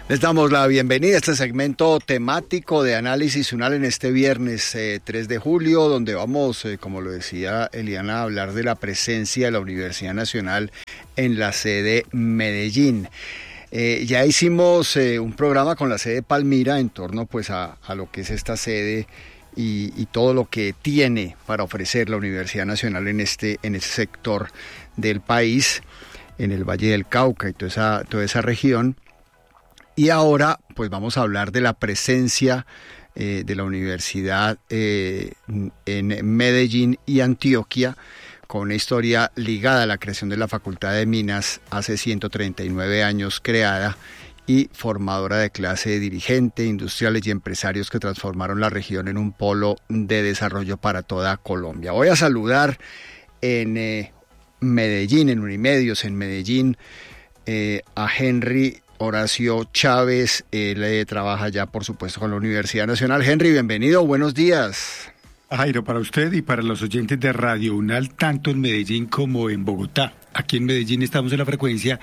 Les damos la bienvenida a este segmento temático de análisis UNAL en este viernes 3 de julio, donde vamos, como lo decía Eliana, a hablar de la presencia de la Universidad Nacional en la sede Medellín. Ya hicimos un programa con la sede Palmira en torno pues a lo que es esta sede y todo lo que tiene para ofrecer la Universidad Nacional en este sector del país, en el Valle del Cauca y toda esa región. Y ahora pues vamos a hablar de la presencia de la universidad en Medellín y Antioquia, con una historia ligada a la creación de la Facultad de Minas hace 139 años creada y formadora de clase de dirigentes, industriales y empresarios que transformaron la región en un polo de desarrollo para toda Colombia. Voy a saludar en Medellín, en Unimedios, en Medellín, a Henry Horacio Chávez. Él trabaja ya, por supuesto, con la Universidad Nacional. Henry, bienvenido, buenos días. Jairo, para usted y para los oyentes de Radio UNAL, tanto en Medellín como en Bogotá. Aquí en Medellín estamos en la frecuencia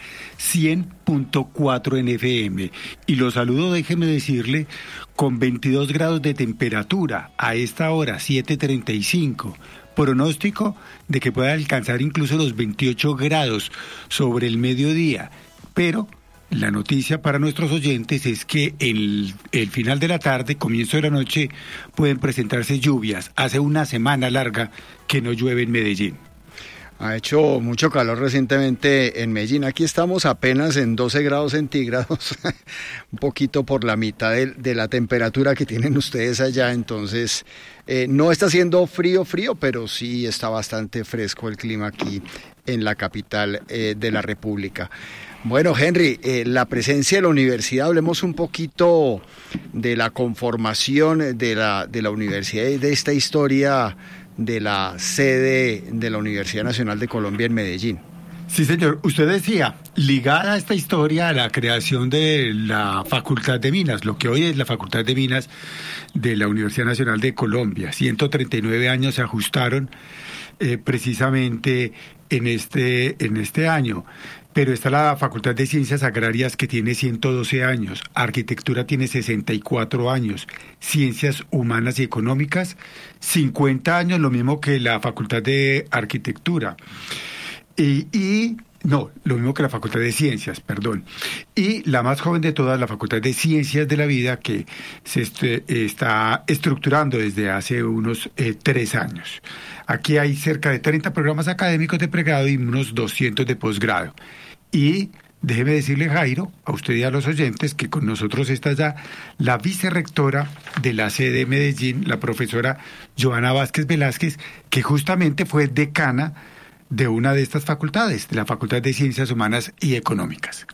100.4 en FM. Y los saludo, déjeme decirle, con 22 grados de temperatura a esta hora, 7:35. Pronóstico de que pueda alcanzar incluso los 28 grados sobre el mediodía. Pero la noticia para nuestros oyentes es que el final de la tarde, comienzo de la noche, pueden presentarse lluvias. Hace una semana larga que no llueve en Medellín. Ha hecho mucho calor recientemente en Medellín. Aquí estamos apenas en 12 grados centígrados, un poquito por la mitad de la temperatura que tienen ustedes allá. Entonces, no está haciendo frío, pero sí está bastante fresco el clima aquí en la capital de la República. Bueno, Henry, la presencia de la universidad, hablemos un poquito de la conformación de la universidad y de esta historia de la sede de la Universidad Nacional de Colombia en Medellín. Sí, señor. Usted decía, ligada a esta historia a la creación de la Facultad de Minas, lo que hoy es la Facultad de Minas de la Universidad Nacional de Colombia. 139 años se ajustaron precisamente en este año. Pero está la Facultad de Ciencias Agrarias, que tiene 112 años, Arquitectura tiene 64 años, Ciencias Humanas y Económicas 50 años, lo mismo que la Facultad de Arquitectura. Lo mismo que la Facultad de Ciencias, perdón. Y la más joven de todas, la Facultad de Ciencias de la Vida, que se está estructurando desde hace unos 3 años. Aquí hay cerca de 30 programas académicos de pregrado y unos 200 de posgrado. Y déjeme decirle, Jairo, a usted y a los oyentes, que con nosotros está ya la vicerrectora de la sede de Medellín, la profesora Joana Vázquez Velázquez, que justamente fue decana de una de estas facultades, de la Facultad de Ciencias Humanas y Económicas.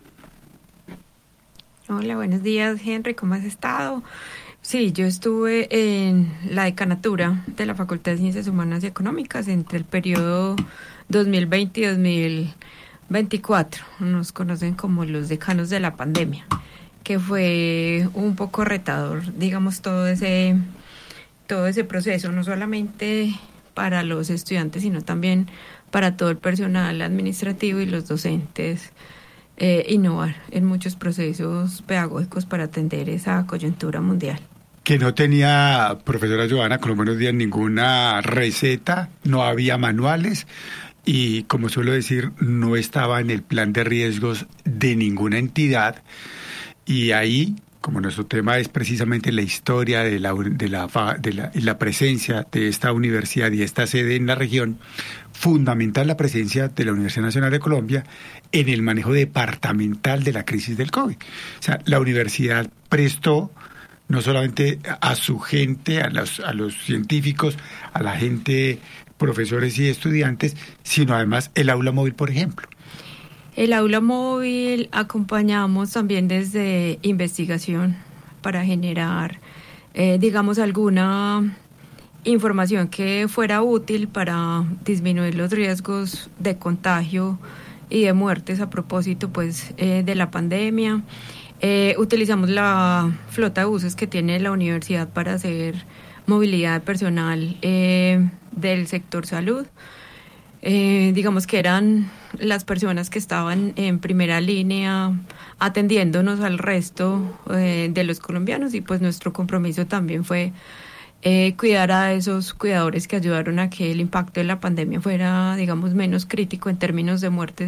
Hola, buenos días, Henry, ¿cómo has estado? Sí, yo estuve en la decanatura de la Facultad de Ciencias Humanas y Económicas entre el periodo 2020 y 2024. Nos conocen como los decanos de la pandemia, que fue un poco retador, digamos, todo ese proceso, no solamente para los estudiantes, sino también para todo el personal administrativo y los docentes, innovar en muchos procesos pedagógicos para atender esa coyuntura mundial. Que no tenía, profesora Joana, con los buenos días, ninguna receta, no había manuales y, como suelo decir, no estaba en el plan de riesgos de ninguna entidad. Y ahí, como nuestro tema es precisamente la historia de la presencia de esta universidad y esta sede en la región, fundamental la presencia de la Universidad Nacional de Colombia en el manejo departamental de la crisis del COVID. O sea, la universidad prestó no solamente a su gente, a los científicos, a la gente, profesores y estudiantes, sino además el aula móvil, por ejemplo. El aula móvil acompañamos también desde investigación para generar, digamos, alguna información que fuera útil para disminuir los riesgos de contagio y de muertes a propósito, pues, de la pandemia. Utilizamos la flota de buses que tiene la universidad para hacer movilidad personal del sector salud. Digamos que eran las personas que estaban en primera línea atendiéndonos al resto de los colombianos, y pues nuestro compromiso también fue cuidar a esos cuidadores que ayudaron a que el impacto de la pandemia fuera, digamos, menos crítico en términos de muertes